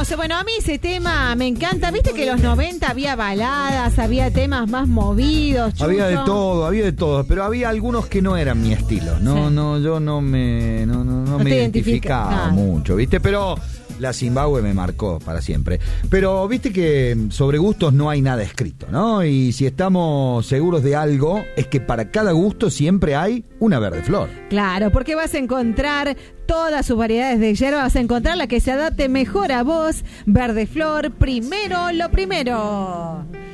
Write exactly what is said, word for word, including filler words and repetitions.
hermoso. Bueno, a mí ese tema me encanta. Viste que en los noventa había baladas, había temas más movidos. Chucho. Había de todo, había de todo, pero había algunos que no eran mi estilo. No, sí. no, yo no me, no, no, no no me identificaba identifica mucho, ¿viste? Pero la Zimbabue me marcó para siempre. Pero viste que sobre gustos no hay nada escrito, ¿no? Y si estamos seguros de algo, es que para cada gusto siempre hay una verde flor. Claro, porque vas a encontrar todas sus variedades de hierba, vas a encontrar la que se adapte mejor a vos. Verde flor, primero lo primero.